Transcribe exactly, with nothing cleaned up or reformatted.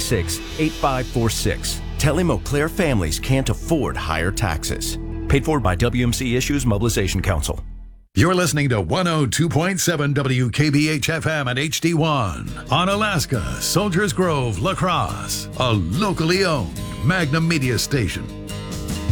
six, eight five four six. Tell him Eau Claire families can't afford higher taxes. Paid for by W M C Issues Mobilization Council. You're listening to one oh two point seven W K B H F M and H D one on Alaska, Soldiers Grove, La Crosse, a locally owned Magnum Media station.